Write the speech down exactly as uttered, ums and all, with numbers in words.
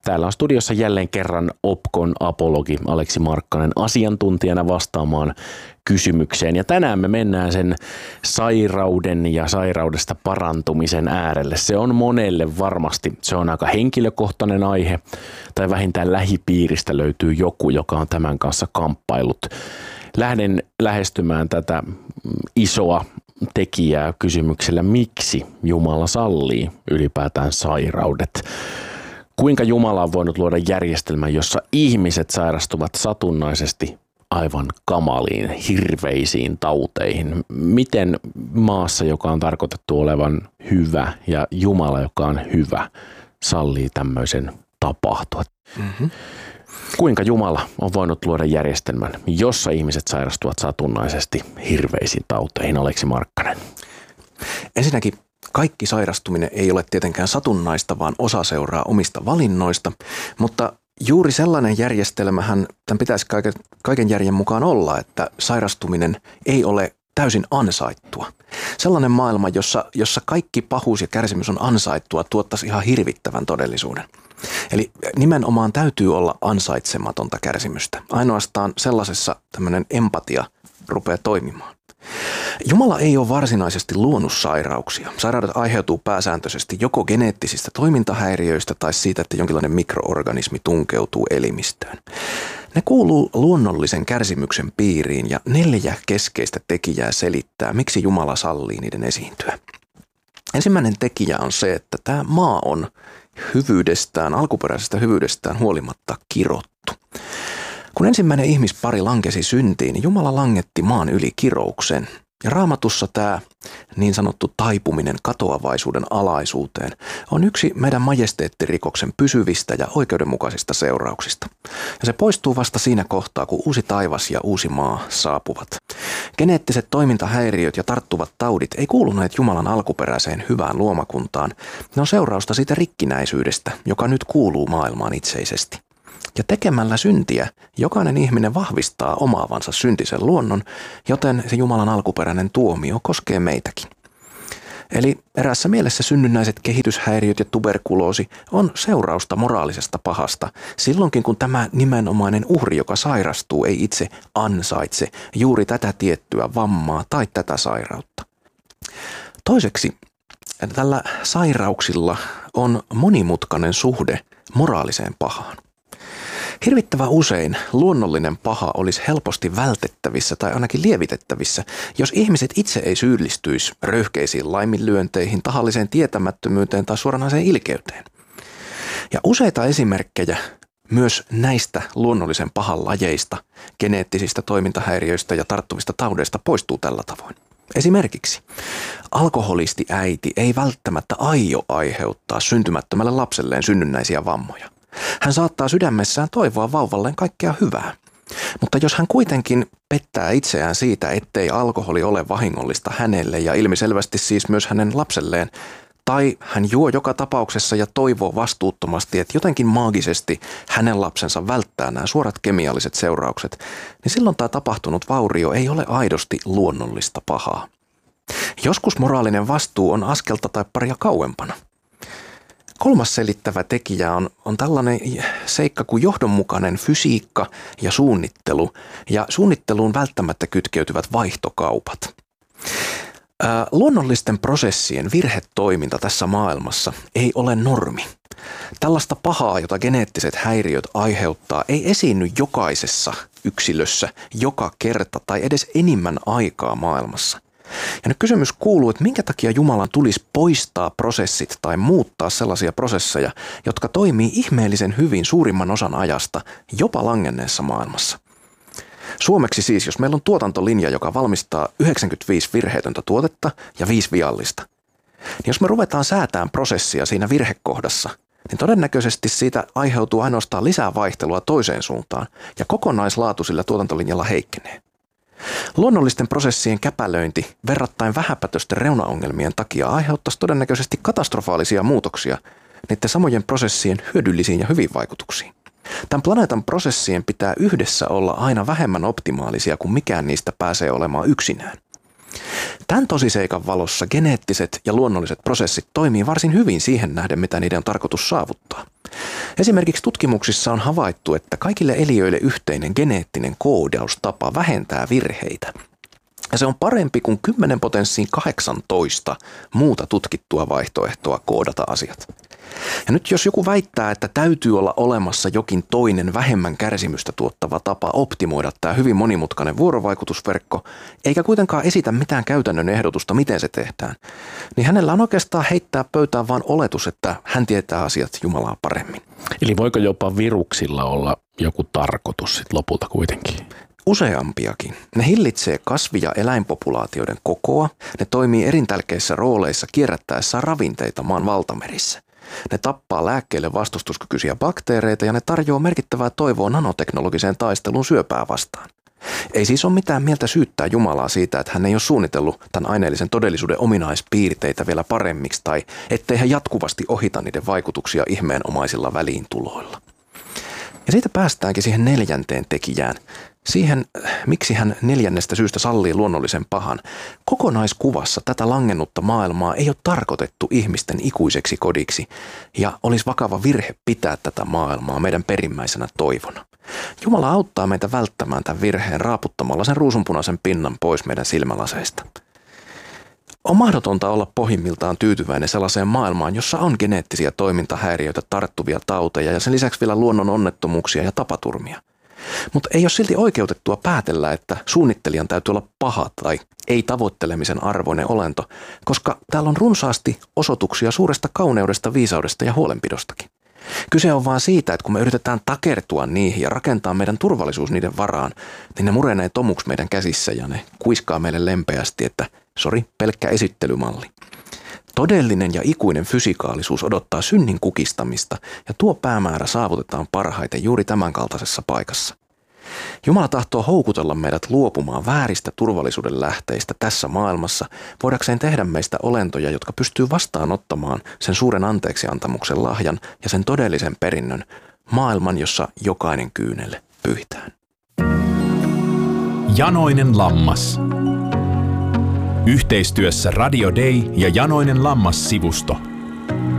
Täällä on studiossa jälleen kerran Opcon apologi Aleksi Markkanen asiantuntijana vastaamaan kysymykseen. Ja tänään me mennään sen sairauden ja sairaudesta parantumisen äärelle. Se on monelle varmasti, se on aika henkilökohtainen aihe, tai vähintään lähipiiristä löytyy joku, joka on tämän kanssa kamppailut. Lähden lähestymään tätä isoa tekijää kysymyksellä, miksi Jumala sallii ylipäätään sairaudet. Kuinka Jumala on voinut luoda järjestelmän, jossa ihmiset sairastuvat satunnaisesti aivan kamaliin, hirveisiin tauteihin? Miten maassa, joka on tarkoitettu olevan hyvä ja Jumala, joka on hyvä, sallii tämmöisen tapahtua? Mm-hmm. Kuinka Jumala on voinut luoda järjestelmän, jossa ihmiset sairastuvat satunnaisesti hirveisiin tauteihin? Aleksi Markkanen. Ensinnäkin kaikki sairastuminen ei ole tietenkään satunnaista, vaan osa seuraa omista valinnoista, mutta juuri sellainen järjestelmähän tämän pitäisi kaiken, kaiken järjen mukaan olla, että sairastuminen ei ole täysin ansaittua. Sellainen maailma, jossa, jossa kaikki pahuus ja kärsimys on ansaittua, tuottaisi ihan hirvittävän todellisuuden. Eli nimenomaan täytyy olla ansaitsematonta kärsimystä. Ainoastaan sellaisessa tämmöinen empatia rupeaa toimimaan. Jumala ei ole varsinaisesti luonut sairauksia. Sairaudet aiheutuu pääsääntöisesti joko geneettisistä toimintahäiriöistä tai siitä, että jonkinlainen mikroorganismi tunkeutuu elimistöön. Ne kuuluu luonnollisen kärsimyksen piiriin ja neljä keskeistä tekijää selittää, miksi Jumala sallii niiden esiintyä. Ensimmäinen tekijä on se, että tämä maa on hyvyydestään, alkuperäisestä hyvyydestään huolimatta kirottu. Kun ensimmäinen ihmispari lankesi syntiin, niin Jumala langetti maan yli kirouksen. Ja Raamatussa tämä niin sanottu taipuminen katoavaisuuden alaisuuteen on yksi meidän majesteettirikoksen pysyvistä ja oikeudenmukaisista seurauksista. Ja se poistuu vasta siinä kohtaa, kun uusi taivas ja uusi maa saapuvat. Geneettiset toimintahäiriöt ja tarttuvat taudit ei kuuluneet Jumalan alkuperäiseen hyvään luomakuntaan. Ne on seurausta siitä rikkinäisyydestä, joka nyt kuuluu maailmaan itseisesti. Ja tekemällä syntiä jokainen ihminen vahvistaa omaavansa syntisen luonnon, joten se Jumalan alkuperäinen tuomio koskee meitäkin. Eli eräässä mielessä synnynnäiset kehityshäiriöt ja tuberkuloosi on seurausta moraalisesta pahasta, silloinkin kun tämä nimenomainen uhri, joka sairastuu, ei itse ansaitse juuri tätä tiettyä vammaa tai tätä sairautta. Toiseksi, tällä sairauksilla on monimutkainen suhde moraaliseen pahaan. Hirvittävän usein luonnollinen paha olisi helposti vältettävissä tai ainakin lievitettävissä, jos ihmiset itse ei syyllistyisi röyhkeisiin laiminlyönteihin, tahalliseen tietämättömyyteen tai suoranaiseen ilkeyteen. Ja useita esimerkkejä myös näistä luonnollisen pahan lajeista, geneettisistä toimintahäiriöistä ja tarttuvista taudeista poistuu tällä tavoin. Esimerkiksi alkoholisti äiti ei välttämättä aio aiheuttaa syntymättömälle lapselleen synnynnäisiä vammoja. Hän saattaa sydämessään toivoa vauvalleen kaikkea hyvää. Mutta jos hän kuitenkin pettää itseään siitä, ettei alkoholi ole vahingollista hänelle ja ilmiselvästi siis myös hänen lapselleen, tai hän juo joka tapauksessa ja toivoo vastuuttomasti, että jotenkin maagisesti hänen lapsensa välttää nämä suorat kemialliset seuraukset, niin silloin tämä tapahtunut vaurio ei ole aidosti luonnollista pahaa. Joskus moraalinen vastuu on askelta tai paria kauempana. Kolmas selittävä tekijä on, on tällainen seikka kuin johdonmukainen fysiikka ja suunnittelu, ja suunnitteluun välttämättä kytkeytyvät vaihtokaupat. Ää, luonnollisten prosessien virhetoiminta tässä maailmassa ei ole normi. Tällaista pahaa, jota geneettiset häiriöt aiheuttaa, ei esiinny jokaisessa yksilössä joka kerta tai edes enimmän aikaa maailmassa. Ja nyt kysymys kuuluu, että minkä takia Jumalan tulisi poistaa prosessit tai muuttaa sellaisia prosesseja, jotka toimii ihmeellisen hyvin suurimman osan ajasta jopa langenneessa maailmassa. Suomeksi siis, jos meillä on tuotantolinja, joka valmistaa yhdeksänkymmentäviisi virheetöntä tuotetta ja viisi viallista, niin jos me ruvetaan säätämään prosessia siinä virhekohdassa, niin todennäköisesti siitä aiheutuu ainoastaan lisää vaihtelua toiseen suuntaan ja kokonaislaatu sillä tuotantolinjalla heikkenee. Luonnollisten prosessien käpälöinti verrattain vähäpätöisten reunaongelmien takia aiheuttaisi todennäköisesti katastrofaalisia muutoksia niiden samojen prosessien hyödyllisiin ja hyviin vaikutuksiin. Tämän planeetan prosessien pitää yhdessä olla aina vähemmän optimaalisia, kuin mikään niistä pääsee olemaan yksinään. Tämän tosiseikan valossa geneettiset ja luonnolliset prosessit toimii varsin hyvin siihen nähden, mitä niiden on tarkoitus saavuttaa. Esimerkiksi tutkimuksissa on havaittu, että kaikille eliöille yhteinen geneettinen koodaustapa vähentää virheitä. Ja se on parempi kuin kymmenen potenssiin kahdeksantoista muuta tutkittua vaihtoehtoa koodata asiat. Ja nyt jos joku väittää, että täytyy olla olemassa jokin toinen vähemmän kärsimystä tuottava tapa optimoida tämä hyvin monimutkainen vuorovaikutusverkko, eikä kuitenkaan esitä mitään käytännön ehdotusta, miten se tehdään, niin hänellä on oikeastaan heittää pöytään vain oletus, että hän tietää asiat Jumalaa paremmin. Eli voiko jopa viruksilla olla joku tarkoitus sit lopulta kuitenkin? Useampiakin. Ne hillitsee kasvi- ja eläinpopulaatioiden kokoa, ne toimii erintälkeissä rooleissa kierrättäessä ravinteita maan valtamerissä. Ne tappaa lääkkeille vastustuskykyisiä bakteereita ja ne tarjoaa merkittävää toivoa nanoteknologiseen taisteluun syöpää vastaan. Ei siis ole mitään mieltä syyttää Jumalaa siitä, että hän ei ole suunnitellut tämän aineellisen todellisuuden ominaispiirteitä vielä paremmiksi tai ettei hän jatkuvasti ohita niiden vaikutuksia ihmeenomaisilla väliintuloilla. Ja siitä päästäänkin siihen neljänteen tekijään. Siihen, miksi hän neljännestä syystä sallii luonnollisen pahan. Kokonaiskuvassa tätä langennutta maailmaa ei ole tarkoitettu ihmisten ikuiseksi kodiksi ja olisi vakava virhe pitää tätä maailmaa meidän perimmäisenä toivona. Jumala auttaa meitä välttämään tämän virheen raaputtamalla sen ruusunpunaisen pinnan pois meidän silmälaseista. On mahdotonta olla pohjimmiltaan tyytyväinen sellaiseen maailmaan, jossa on geneettisiä toimintahäiriöitä, tarttuvia tauteja ja sen lisäksi vielä luonnon onnettomuuksia ja tapaturmia. Mutta ei ole silti oikeutettua päätellä, että suunnittelijan täytyy olla paha tai ei tavoittelemisen arvoinen olento, koska täällä on runsaasti osoituksia suuresta kauneudesta, viisaudesta ja huolenpidostakin. Kyse on vaan siitä, että kun me yritetään takertua niihin ja rakentaa meidän turvallisuus niiden varaan, niin ne murenee tomuksi meidän käsissä ja ne kuiskaa meille lempeästi, että sori, pelkkä esittelymalli. Todellinen ja ikuinen fysikaalisuus odottaa synnin kukistamista ja tuo päämäärä saavutetaan parhaiten juuri tämän kaltaisessa paikassa. Jumala tahtoo houkutella meidät luopumaan vääristä turvallisuuden lähteistä tässä maailmassa, voidakseen tehdä meistä olentoja, jotka pystyy vastaanottamaan sen suuren anteeksiantamuksen lahjan ja sen todellisen perinnön, maailman, jossa jokainen kyynel pyyhitään. Janoinen lammas. Yhteistyössä Radio Day ja Janoinen lammas-sivusto.